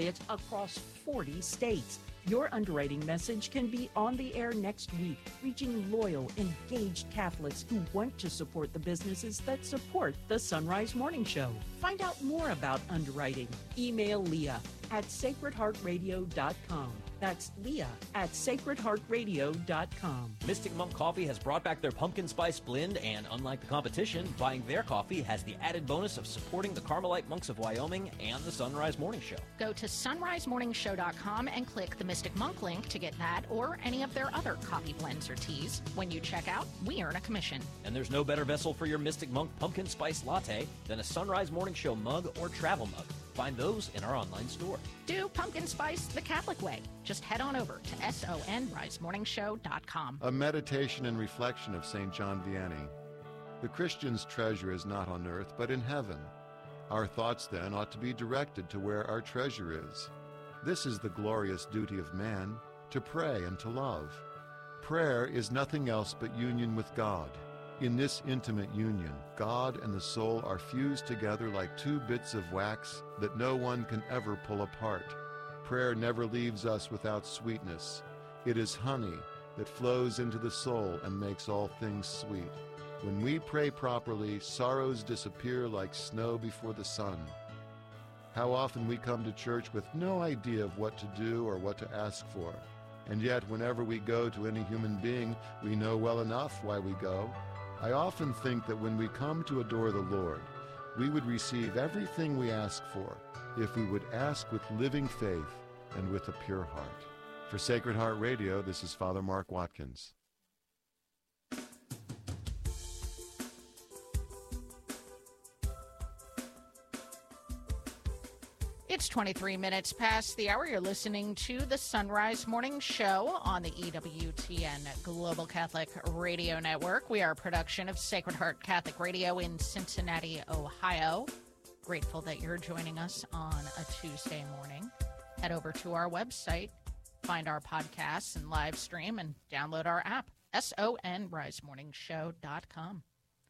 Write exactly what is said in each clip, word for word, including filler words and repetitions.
affiliates across forty states. Your underwriting message can be on the air next week, reaching loyal, engaged Catholics who want to support the businesses that support the Sunrise Morning Show. Find out more about underwriting. Email Leah at sacred heart radio dot com. That's Leah at sacred heart radio dot com. Mystic Monk Coffee has brought back their pumpkin spice blend, and unlike the competition, buying their coffee has the added bonus of supporting the Carmelite Monks of Wyoming and the Sunrise Morning Show. Go to sunrise morning show dot com and click the Mystic Monk link to get that or any of their other coffee blends or teas. When you check out, we earn a commission. And there's no better vessel for your Mystic Monk pumpkin spice latte than a Sunrise Morning Show mug or travel mug. Find those in our online store. Do pumpkin spice the Catholic way. Just head on over to sunrise morning show dot com. A meditation and reflection of Saint John Vianney. The Christian's treasure is not on earth, but in heaven. Our thoughts, then, ought to be directed to where our treasure is. This is the glorious duty of man, to pray and to love. Prayer is nothing else but union with God. In this intimate union, God and the soul are fused together like two bits of wax that no one can ever pull apart. Prayer never leaves us without sweetness. It is honey that flows into the soul and makes all things sweet. When we pray properly, sorrows disappear like snow before the sun. How often we come to church with no idea of what to do or what to ask for. And yet, whenever we go to any human being, we know well enough why we go. I often think that when we come to adore the Lord, we would receive everything we ask for if we would ask with living faith and with a pure heart. For Sacred Heart Radio, this is Father Mark Watkins. It's twenty-three minutes past the hour. You're listening to the Sunrise Morning Show on the E W T N Global Catholic Radio Network. We are a production of Sacred Heart Catholic Radio in Cincinnati, Ohio. Grateful that you're joining us on a Tuesday morning. Head over to our website, find our podcasts and live stream, and download our app, sunrise morning show dot com.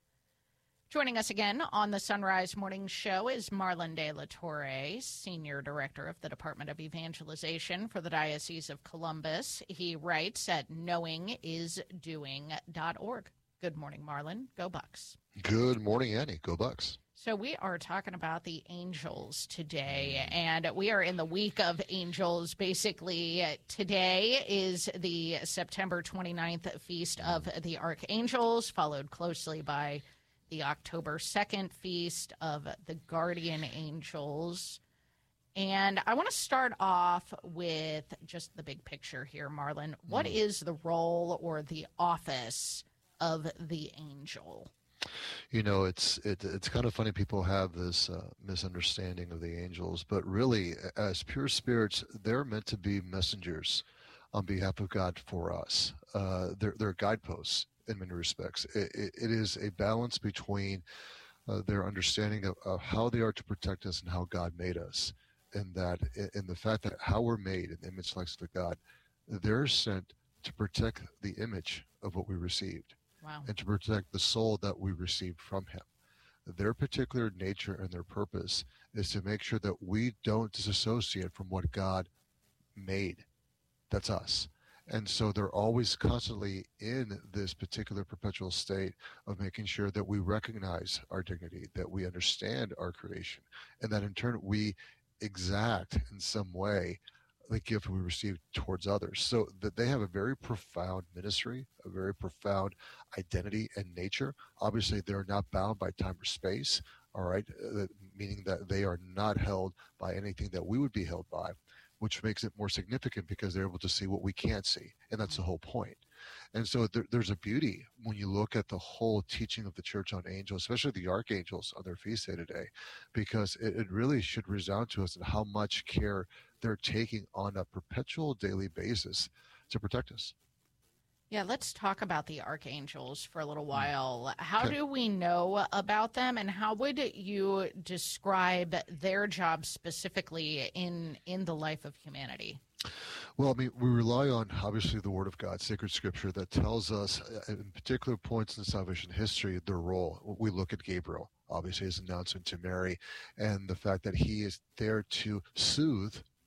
Joining us again on the Sunrise Morning Show is Marlon de la Torre, Senior Director of the Department of Evangelization for the Diocese of Columbus. He writes at knowing is doing dot org. Good morning, Marlon. Go Bucks. Good morning, Annie. Go Bucks. So we are talking about the angels today, and we are in the week of angels. Basically, today is the September twenty-ninth Feast of the Archangels, followed closely by the October second Feast of the Guardian Angels. And I want to start off with just the big picture here, Marlon. What mm. is the role or the office of the angel? You know, it's it, it's kind of funny. People have this uh, misunderstanding of the angels, but really, as pure spirits, they're meant to be messengers on behalf of God for us. Uh, they're, they're guideposts in many respects. It, it, it is a balance between uh, their understanding of, of how they are to protect us and how God made us, and that in the fact that how we're made in the image and likeness of God, they're sent to protect the image of what we received. Wow. And to protect the soul that we received from him. Their particular nature and their purpose is to make sure that we don't disassociate from what God made. That's us. And so they're always constantly in this particular perpetual state of making sure that we recognize our dignity, that we understand our creation, and that in turn we exact in some way the gift we received towards others. So that they have a very profound ministry, a very profound identity and nature. Obviously, they're not bound by time or space, all right, uh, meaning that they are not held by anything that we would be held by, which makes it more significant because they're able to see what we can't see. And that's the whole point. And so there, there's a beauty when you look at the whole teaching of the church on angels, especially the archangels on their feast day today, because it, it really should resound to us in how much care they're taking on a perpetual daily basis to protect us. Yeah, let's talk about the archangels for a little while. How Okay. do we know about them, and how would you describe their job specifically in in the life of humanity? Well, I mean, we rely on, obviously, the Word of God, sacred Scripture, that tells us, uh, in particular points in salvation history, their role. We look at Gabriel, obviously, his announcement to Mary, and the fact that he is there to soothe